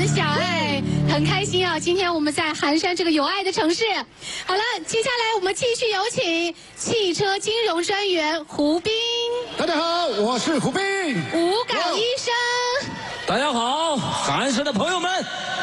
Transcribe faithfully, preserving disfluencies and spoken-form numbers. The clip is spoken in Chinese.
小爱，很开心啊！今天我们在寒山这个有爱的城市。好了，接下来我们继续有请汽车金融专员胡斌。 大家好，我是胡斌。 吴岗医生。 大家好，寒山的朋友们，